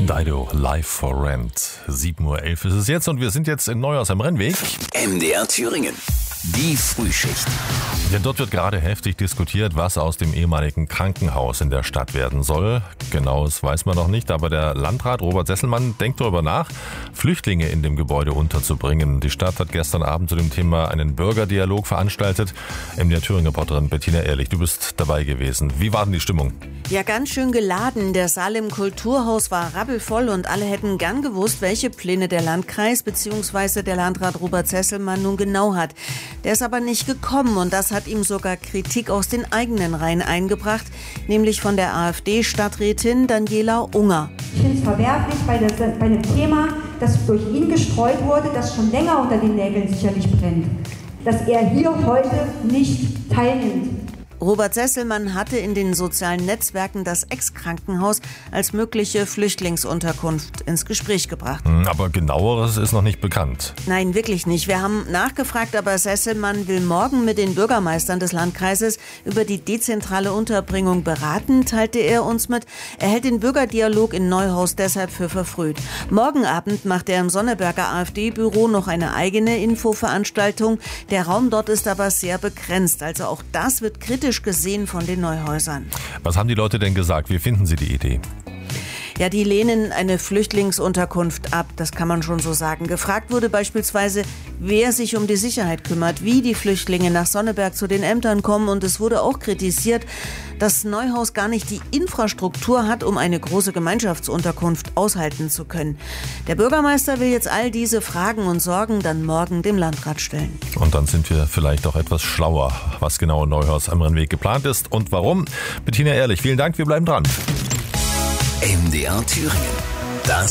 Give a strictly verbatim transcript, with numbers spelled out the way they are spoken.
Dido, Live for Rent. sieben Uhr elf ist es jetzt und wir sind jetzt in Neuhaus am Rennweg. M D R Thüringen, die Frühschicht. Denn dort wird gerade heftig diskutiert, was aus dem ehemaligen Krankenhaus in der Stadt werden soll. Genaues weiß man noch nicht, aber der Landrat Robert Sesselmann denkt darüber nach, Flüchtlinge in dem Gebäude unterzubringen. Die Stadt hat gestern Abend zu dem Thema einen Bürgerdialog veranstaltet. M D R Thüringen-Reporterin Bettina Ehrlich, du bist dabei gewesen. Wie war denn die Stimmung? Ja, ganz schön geladen. Der Saal im Kulturhaus war rappelvoll und alle hätten gern gewusst, welche Pläne der Landkreis bzw. der Landrat Robert Sesselmann nun genau hat. Der ist aber nicht gekommen und das hat ihm sogar Kritik aus den eigenen Reihen eingebracht, nämlich von der AfD-Stadträtin Daniela Unger. Ich finde es verwerflich bei, der, bei einem Thema, das durch ihn gestreut wurde, das schon länger unter den Nägeln sicherlich brennt, dass er hier heute nicht teilnimmt. Robert Sesselmann hatte in den sozialen Netzwerken das Ex-Krankenhaus als mögliche Flüchtlingsunterkunft ins Gespräch gebracht. Aber genaueres ist noch nicht bekannt. Nein, wirklich nicht. Wir haben nachgefragt, aber Sesselmann will morgen mit den Bürgermeistern des Landkreises über die dezentrale Unterbringung beraten, teilte er uns mit. Er hält den Bürgerdialog in Neuhaus deshalb für verfrüht. Morgen Abend macht er im Sonneberger AfD-Büro noch eine eigene Infoveranstaltung. Der Raum dort ist aber sehr begrenzt. Also auch das wird kritisch gesehen von den Neuhäusern. Was haben die Leute denn gesagt? Wie finden sie die Idee? Ja, die lehnen eine Flüchtlingsunterkunft ab, das kann man schon so sagen. Gefragt wurde beispielsweise, wer sich um die Sicherheit kümmert, wie die Flüchtlinge nach Sonneberg zu den Ämtern kommen. Und es wurde auch kritisiert, dass Neuhaus gar nicht die Infrastruktur hat, um eine große Gemeinschaftsunterkunft aushalten zu können. Der Bürgermeister will jetzt all diese Fragen und Sorgen dann morgen dem Landrat stellen. Und dann sind wir vielleicht auch etwas schlauer, was genau in Neuhaus am Rennweg geplant ist und warum. Bettina Ehrlich, vielen Dank, wir bleiben dran. M D R Thüringen, das